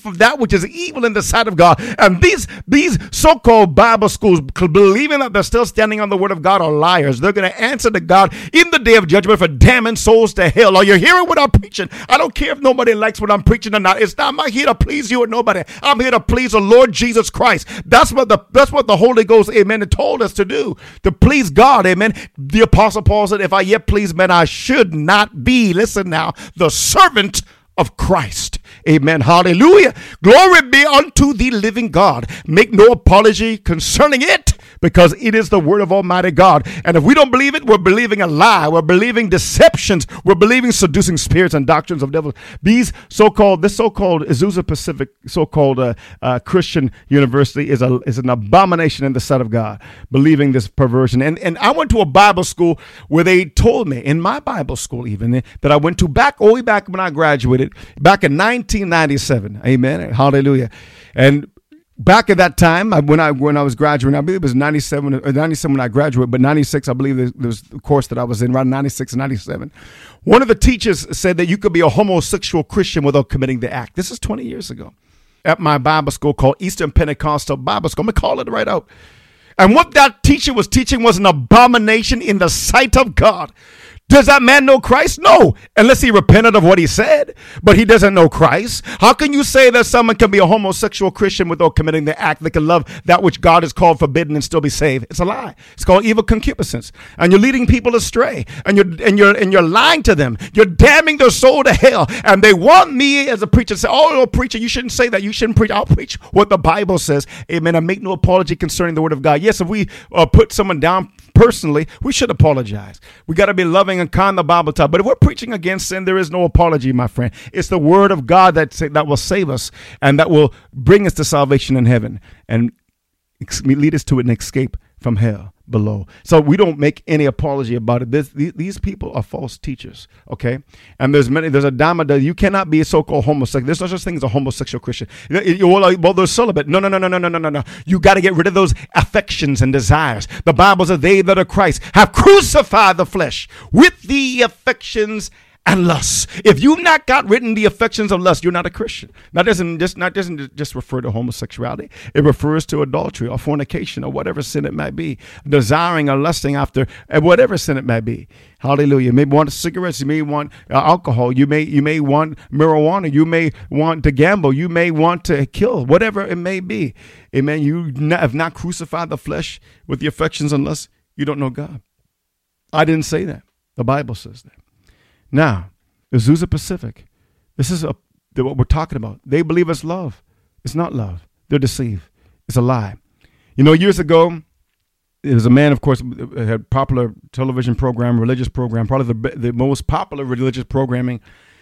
of that which is evil in the sight of God. And these so-called Bible schools, believing that they're still standing on the word of God, are liars. They're going to answer to God in the day of judgment for damning souls to hell. Are you hearing what I'm preaching? I don't care if nobody likes what I'm preaching or not. I'm not here to please you or nobody. I'm here to please the Lord Jesus Christ. That's what the Holy Ghost, amen, told us to do, to please God, amen. The Apostle Paul said, if I yet please men, I should not be, listen now, the servant of Christ. Amen. Hallelujah. Glory be unto the living God. Make no apology concerning it, because it is the word of Almighty God. And if we don't believe it, we're believing a lie. We're believing deceptions. We're believing seducing spirits and doctrines of devils. This so-called Azusa Pacific so-called Christian university is an abomination in the sight of God, believing this perversion. And I went to a Bible school where they told me, in my Bible school even, that I went to all the way back when I graduated, back in 1997. Amen. Hallelujah. And back at that time, when I was graduating, I believe it was 97 when I graduated, but 96, I believe there was the course that I was in, around 96 and 97. One of the teachers said that you could be a homosexual Christian without committing the act. This is 20 years ago at my Bible school called Eastern Pentecostal Bible School. I'm going to call it right out. And what that teacher was teaching was an abomination in the sight of God. Does that man know Christ? No, unless he repented of what he said, but he doesn't know Christ. How can you say that someone can be a homosexual Christian without committing the act? They can love that which God has called forbidden and still be saved. It's a lie. It's called evil concupiscence, and you're leading people astray, and you're lying to them. You're damning their soul to hell, and they want me as a preacher to say, "Oh, preacher, you shouldn't say that. You shouldn't preach." I'll preach what the Bible says. Amen. I make no apology concerning the word of God. Yes, if we put someone down personally, we should apologize. We got to be loving and kind, the Bible taught. But if we're preaching against sin, there is no apology, my friend. It's the word of God that will save us and that will bring us to salvation in heaven and lead us to an escape from hell below. So we don't make any apology about it. These people are false teachers, okay? And there's a dama that you cannot be a so-called homosexual. There's no such thing as a homosexual Christian. Well, they're celibate. No. You got to get rid of those affections and desires. The Bible says they that are Christ have crucified the flesh with the affections and lusts. If you've not got rid of the affections of lust, you're not a Christian. That doesn't just refer to homosexuality. It refers to adultery or fornication or whatever sin it might be, desiring or lusting after whatever sin it might be. Hallelujah. You may want cigarettes. You may want alcohol. You may want marijuana. You may want to gamble. You may want to kill. Whatever it may be. Amen. You have not crucified the flesh with the affections and lusts. You don't know God. I didn't say that. The Bible says that. Now, Azusa Pacific, this is what we're talking about. They believe it's love. It's not love. They're deceived. It's a lie. Years ago, there was a man, of course, had a popular television program, religious program, probably the most popular religious programming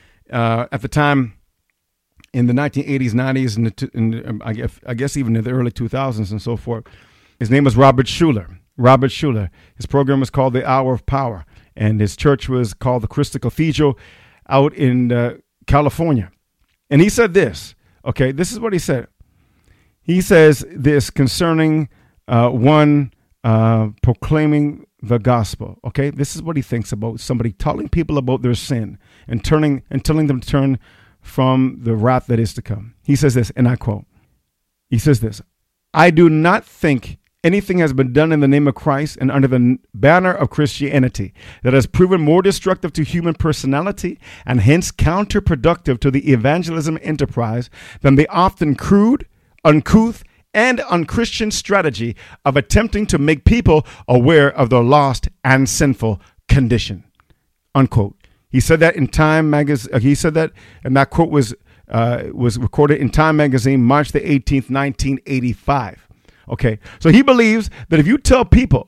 at the time in the 1980s, 90s, and I guess even in the early 2000s and so forth. His name was Robert Schuller. Robert Schuller. His program was called The Hour of Power. And his church was called the Crystal Cathedral out in California. And he said this, okay, this is what he said. He says this concerning one proclaiming the gospel, okay? This is what he thinks about somebody telling people about their sin and telling them to turn from the wrath that is to come. He says this, and I quote, he says this, "I do not think anything has been done in the name of Christ and under the banner of Christianity that has proven more destructive to human personality and hence counterproductive to the evangelism enterprise than the often crude, uncouth, and unchristian strategy of attempting to make people aware of their lost and sinful condition." Unquote. He said that in Time magazine. He said that, and that quote was recorded in Time magazine, March the 18th, 1985. Okay, so he believes that if you tell people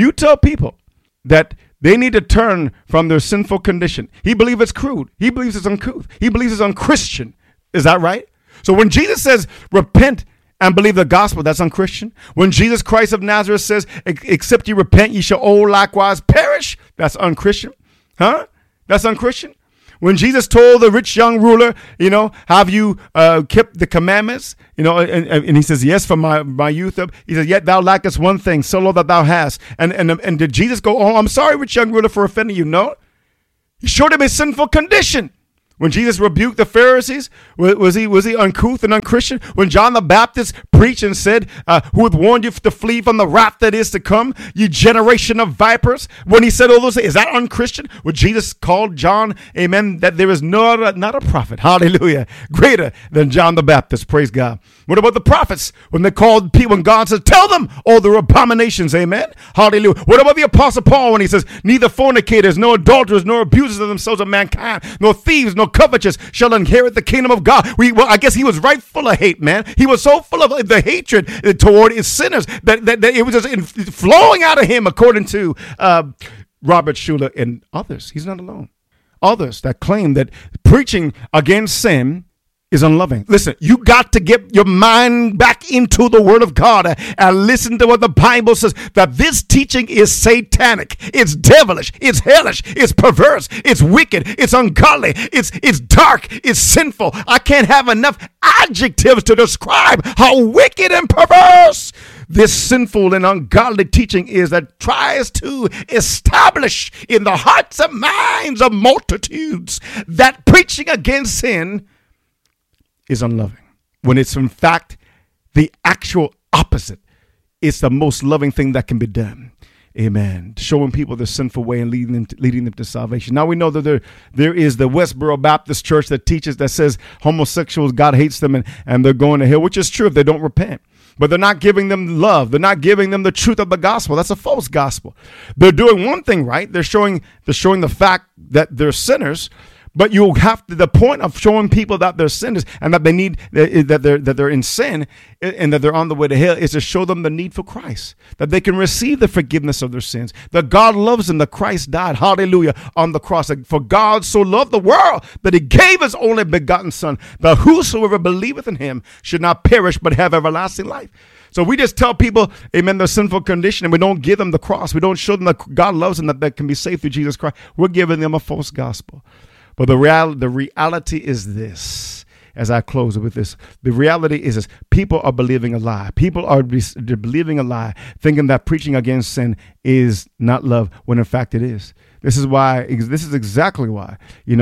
that they need to turn from their sinful condition, he believes it's crude. He believes it's uncouth. He believes it's unchristian. Is that right? So when Jesus says, repent and believe the gospel, that's unchristian. When Jesus Christ of Nazareth says, except you repent, ye shall all likewise perish, that's unchristian. Huh? That's unchristian. When Jesus told the rich young ruler, have you kept the commandments? And he says, yes, from my youth up. He says, yet thou lackest one thing, so lo that thou hast. And did Jesus go, oh, I'm sorry, rich young ruler, for offending you? No. He showed him his sinful condition. When Jesus rebuked the Pharisees, was he uncouth and unchristian? When John the Baptist preached and said, who hath warned you to flee from the wrath that is to come, you generation of vipers? When he said all those things, is that unchristian? When Jesus called John, amen, that there is not a prophet, hallelujah, greater than John the Baptist, praise God. What about the prophets? When they called people, when God says, tell them all their abominations, amen, hallelujah. What about the Apostle Paul when he says, neither fornicators, nor adulterers, nor abusers of themselves of mankind, nor thieves, nor covetous shall inherit the kingdom of God. Well, I guess he was right full of hate, man. He was so full of the hatred toward his sinners that it was just flowing out of him, according to Robert Schuller and others. He's not alone. Others that claim that preaching against sin is unloving. Listen, you got to get your mind back into the Word of God and listen to what the Bible says, that this teaching is satanic, it's devilish, it's hellish, it's perverse, it's wicked, it's ungodly, it's dark, it's sinful. I can't have enough adjectives to describe how wicked and perverse this sinful and ungodly teaching is, that tries to establish in the hearts and minds of multitudes that preaching against sin is unloving, when it's in fact the actual opposite. It's the most loving thing that can be done. Amen. Showing people the sinful way and leading them to salvation. Now we know that there is the Westboro Baptist Church that teaches, that says homosexuals, God hates them and they're going to hell, which is true if they don't repent. But they're not giving them love. They're not giving them the truth of the gospel. That's a false gospel. They're doing one thing right. They're showing the fact that they're sinners. But you have to, the point of showing people that they're sinners and that they need, that they're in sin and that they're on the way to hell, is to show them the need for Christ, that they can receive the forgiveness of their sins, that God loves them, that Christ died, hallelujah, on the cross. For God so loved the world that he gave his only begotten son, that whosoever believeth in him should not perish but have everlasting life. So we just tell people, amen, their sinful condition, and we don't give them the cross. We don't show them that God loves them, that they can be saved through Jesus Christ. We're giving them a false gospel. But the reality is this, as I close with this, the reality is this: people are believing a lie. People are believing a lie, thinking that preaching against sin is not love, when in fact it is. This is exactly why,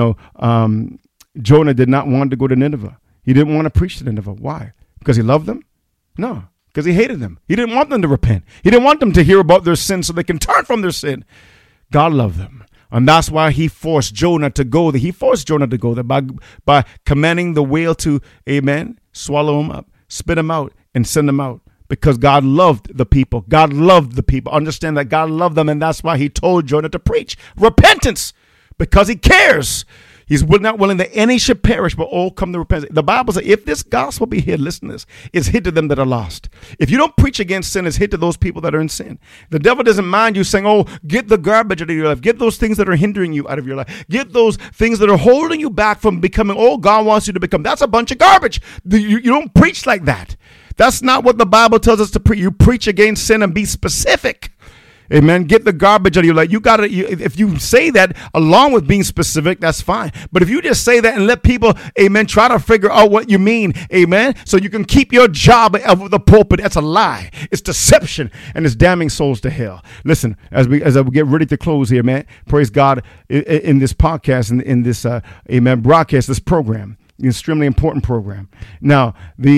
Jonah did not want to go to Nineveh. He didn't want to preach to Nineveh. Why? Because he loved them? No, because he hated them. He didn't want them to repent. He didn't want them to hear about their sin so they can turn from their sin. God loved them. And that's why he forced Jonah to go there. He forced Jonah to go there by commanding the whale to, amen, swallow him up, spit him out, and send him out. Because God loved the people. God loved the people. Understand that God loved them, and that's why he told Jonah to preach repentance, because he cares. He's not willing that any should perish, but all come to repentance. The Bible says, if this gospel be hid, listen to this, it's hid to them that are lost. If you don't preach against sin, it's hid to those people that are in sin. The devil doesn't mind you saying, oh, get the garbage out of your life. Get those things that are hindering you out of your life. Get those things that are holding you back from becoming all God wants you to become. That's a bunch of garbage. You don't preach like that. That's not what the Bible tells us to preach. You preach against sin and be specific. Amen. Get the garbage out of your life. If you say that along with being specific, that's fine. But if you just say that and let people, amen, try to figure out what you mean, amen, so you can keep your job of the pulpit, that's a lie. It's deception, and it's damning souls to hell. Listen, as we get ready to close here, man, praise God, in this podcast, in this, amen, broadcast, this program, extremely important program. Now,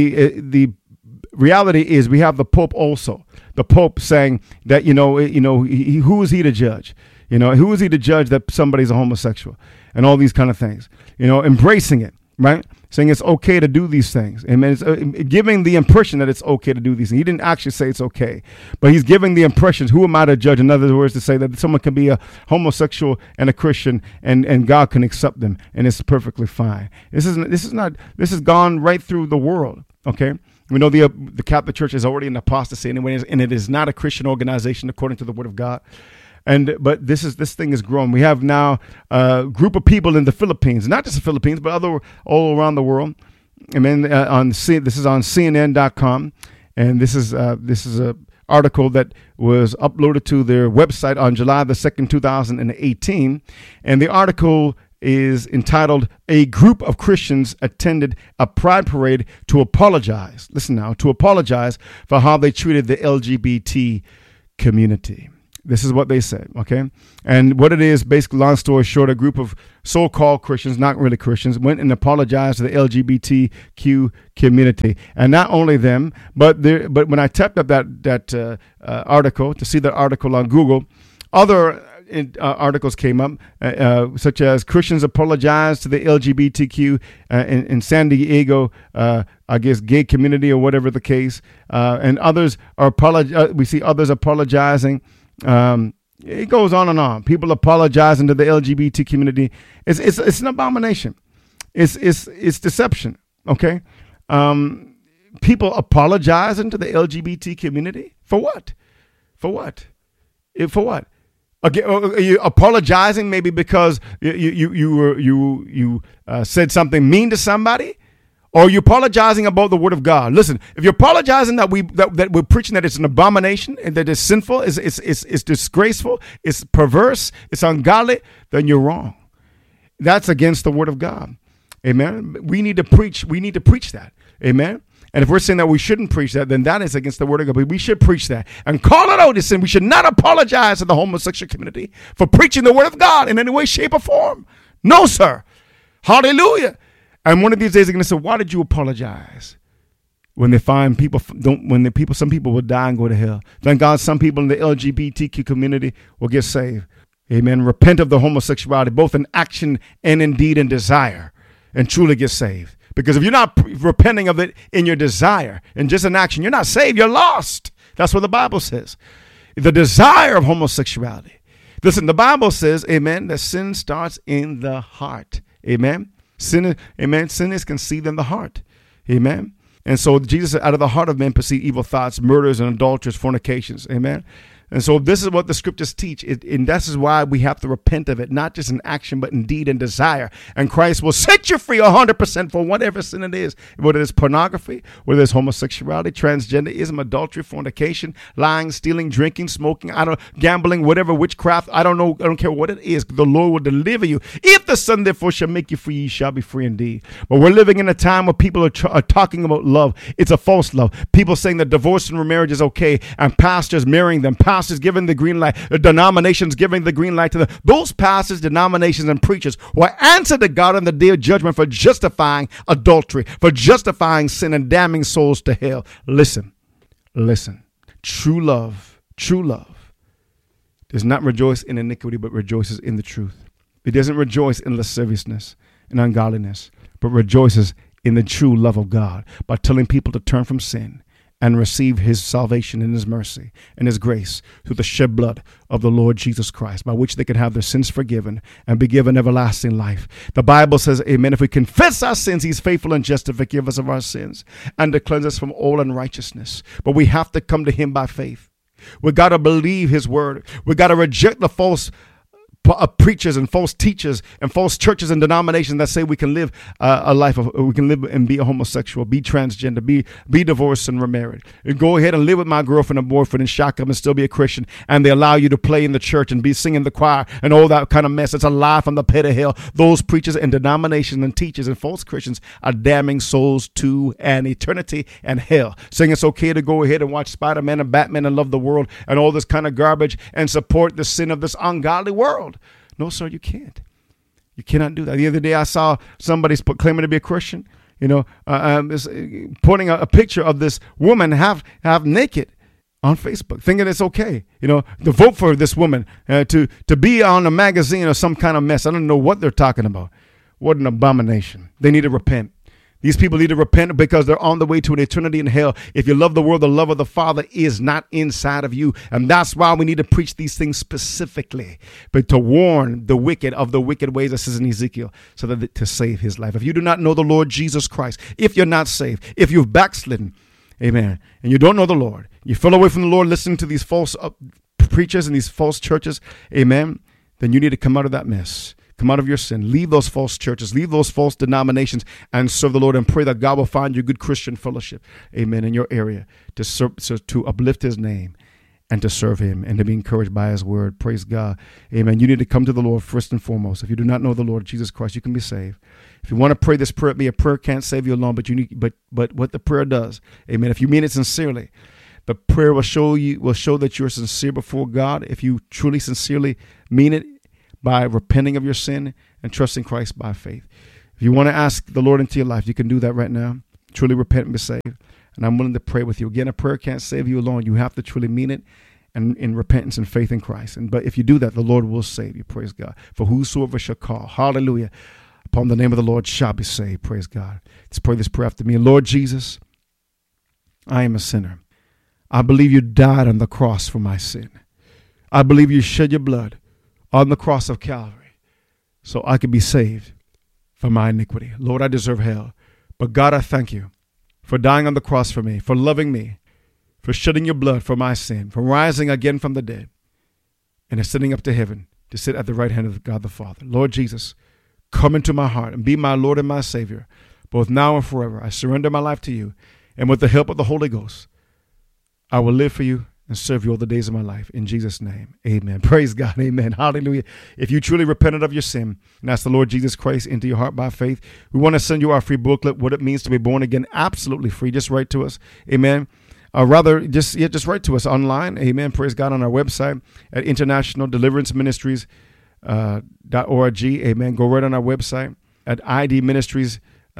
the reality is we have the Pope also. The Pope saying that, who is he to judge? Who is he to judge that somebody's a homosexual and all these kind of things? Embracing it, right? Saying it's okay to do these things. Amen. It's giving the impression that it's okay to do these things. He didn't actually say it's okay, but he's giving the impression, who am I to judge? In other words, to say that someone can be a homosexual and a Christian and God can accept them and it's perfectly fine. This has gone right through the world. Okay. We know the Catholic Church is already in apostasy anyway, and it is not a Christian organization according to the Word of God. But this thing is growing. We have now a group of people in the Philippines, not just the Philippines, but all around the world. I mean, this is on CNN.com, and this is a article that was uploaded to their website on July the 2nd, 2018, and the article is entitled, "A Group of Christians Attended a Pride Parade to Apologize." Listen now, to apologize for how they treated the LGBT community. This is what they said, okay? And what it is, basically, long story short, a group of so-called Christians, not really Christians, went and apologized to the LGBTQ community. And not only them, but when I typed up that article, to see that article on Google, other articles came up, such as Christians apologize to the LGBTQ in San Diego, I guess, gay community or whatever the case, and others are we see others apologizing. It goes on and on. People apologizing to the LGBT community. It's an abomination. It's deception. Okay, people apologizing to the LGBT community for what? For what? For what? Okay, are you apologizing maybe because you said something mean to somebody? Or are you apologizing about the word of God? Listen, if you're apologizing that we're preaching that it's an abomination and that it's sinful, it's disgraceful, it's perverse, it's ungodly, then you're wrong. That's against the word of God. Amen. We need to preach that. Amen. And if we're saying that we shouldn't preach that, then that is against the word of God. But we should preach that and call it out as sin. We should not apologize to the homosexual community for preaching the word of God in any way, shape, or form. No, sir. Hallelujah. And one of these days they're going to say, why did you apologize? When they find some people will die and go to hell. Thank God some people in the LGBTQ community will get saved. Amen. Repent of the homosexuality, both in action and in deed and desire, and truly get saved. Because if you're not repenting of it in your desire and just in action, you're not saved. You're lost. That's what the Bible says. The desire of homosexuality. Listen, the Bible says, amen, that sin starts in the heart. Amen. Sin is conceived in the heart. Amen. And so Jesus said, out of the heart of men proceed evil thoughts, murders and adulteries, fornications. Amen. And so this is what the scriptures teach. And this is why we have to repent of it, not just in action, but in deed and desire. And Christ will set you free 100% for whatever sin it is, whether it's pornography, whether it's homosexuality, transgenderism, adultery, fornication, lying, stealing, drinking, smoking, gambling, whatever, witchcraft. I don't care what it is. The Lord will deliver you. If the Son therefore shall make you free, you shall be free indeed. But we're living in a time where people are talking about love. It's a false love. People saying that divorce and remarriage is okay, and pastors marrying them. Pastors giving the green light, the denominations giving the green light to them. Those pastors, denominations, and preachers will answer to God on the day of judgment for justifying adultery, for justifying sin and damning souls to hell. Listen. True love does not rejoice in iniquity, but rejoices in the truth. It doesn't rejoice in lasciviousness and ungodliness, but rejoices in the true love of God by telling people to turn from sin and receive his salvation and his mercy and his grace through the shed blood of the Lord Jesus Christ, by which they can have their sins forgiven and be given everlasting life. The Bible says, amen, if we confess our sins, he's faithful and just to forgive us of our sins and to cleanse us from all unrighteousness. But we have to come to him by faith. We got to believe his word. We got to reject the false preachers and false teachers and false churches and denominations that say we can live a life of, we can live and be a homosexual, be transgender, be divorced and remarried. And go ahead and live with my girlfriend and boyfriend and shack up and still be a Christian, and they allow you to play in the church and be singing the choir and all that kind of mess. It's a lie from the pit of hell. Those preachers and denominations and teachers and false Christians are damning souls to an eternity and hell, saying it's okay to go ahead and watch Spider-Man and Batman and love the world and all this kind of garbage and support the sin of this ungodly world. No, sir, you can't. You cannot do that. The other day I saw somebody claiming to be a Christian, putting a picture of this woman half naked on Facebook, thinking it's okay, to vote for this woman, to be on a magazine or some kind of mess. I don't know what they're talking about. What an abomination. They need to repent. These people need to repent because they're on the way to an eternity in hell. If you love the world, the love of the Father is not inside of you. And that's why we need to preach these things specifically, but to warn the wicked of the wicked ways, that says in Ezekiel, so that to save his life. If you do not know the Lord Jesus Christ, if you're not saved, if you've backslidden, amen, and you don't know the Lord, you fell away from the Lord listening to these false preachers and these false churches, amen, then you need to come out of that mess. Come out of your sin. Leave those false churches. Leave those false denominations and serve the Lord, and pray that God will find you good Christian fellowship, amen, in your area to serve, to uplift his name and to serve him and to be encouraged by his word. Praise God. Amen. You need to come to the Lord first and foremost. If you do not know the Lord Jesus Christ, you can be saved. If you want to pray this prayer, a prayer can't save you alone, but you need, but what the prayer does, amen, if you mean it sincerely, The prayer will show that you're sincere before God if you truly, sincerely mean it by repenting of your sin and trusting Christ by faith. If you want to ask the Lord into your life, you can do that right now. Truly repent and be saved. And I'm willing to pray with you. Again, a prayer can't save you alone. You have to truly mean it and in repentance and faith in Christ. But if you do that, the Lord will save you. Praise God. For whosoever shall call, hallelujah, upon the name of the Lord shall be saved. Praise God. Let's pray this prayer after me. Lord Jesus, I am a sinner. I believe you died on the cross for my sin. I believe you shed your blood on the cross of Calvary so I could be saved from my iniquity. Lord, I deserve hell. But God, I thank you for dying on the cross for me, for loving me, for shedding your blood for my sin, for rising again from the dead, and ascending up to heaven to sit at the right hand of God the Father. Lord Jesus, come into my heart and be my Lord and my Savior, both now and forever. I surrender my life to you, and with the help of the Holy Ghost, I will live for you and serve you all the days of my life. In Jesus' name, amen. Praise God, amen. Hallelujah. If you truly repented of your sin and asked the Lord Jesus Christ into your heart by faith, we want to send you our free booklet, What It Means to Be Born Again, absolutely free. Just write to us, amen. Just write to us online, amen. Praise God, on our website at internationaldeliveranceministries.org, amen. Go right on our website at idministries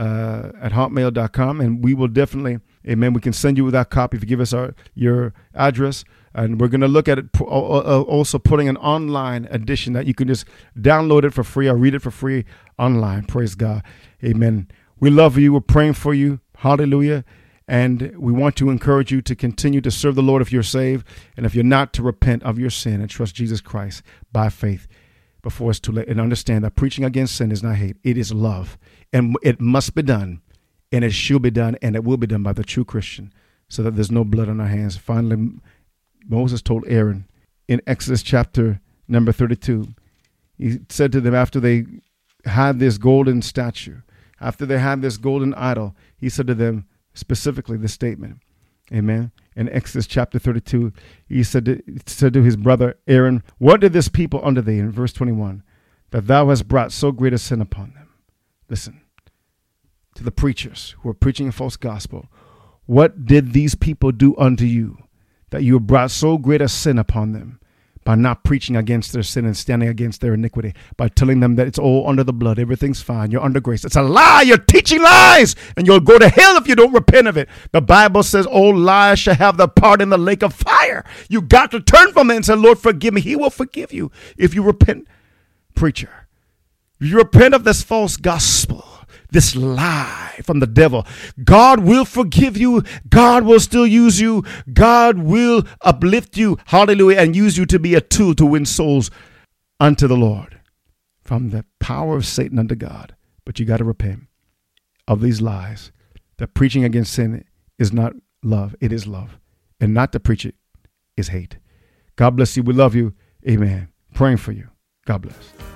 at hotmail.com, and we will definitely, amen, we can send you that copy if you give us your address, and we're going to look at it also putting an online edition that you can just download it for free or read it for free online. Praise God, amen. We love you. We're praying for you. Hallelujah. And we want to encourage you to continue to serve the Lord if you're saved, and if you're not, to repent of your sin and trust Jesus Christ by faith before it's too late, and understand that preaching against sin is not hate, it is love, and it must be done, and it should be done, and it will be done by the true Christian, so that there's no blood on our hands. Finally, Moses told Aaron in Exodus chapter number 32, he said to them after they had this golden statue, after they had this golden idol, he said to them specifically this statement, amen. In Exodus chapter 32, he said to his brother Aaron, what did this people unto thee, in verse 21, that thou hast brought so great a sin upon them? Listen to the preachers who are preaching a false gospel. What did these people do unto you, that you have brought so great a sin upon them, by not preaching against their sin and standing against their iniquity, by telling them that it's all under the blood, everything's fine, you're under grace? It's a lie. You're teaching lies, and you'll go to hell if you don't repent of it. The Bible says all lies shall have their part in the lake of fire. You got to turn from it and say, Lord, forgive me. He will forgive you if you repent. Preacher, if you repent of this false gospel, this lie from the devil, God will forgive you. God will still use you. God will uplift you, hallelujah, and use you to be a tool to win souls unto the Lord from the power of Satan unto God. But you got to repent of these lies, that preaching against sin is not love, it is love, and not to preach it is hate. God bless you. We love you. Amen. Praying for you. God bless.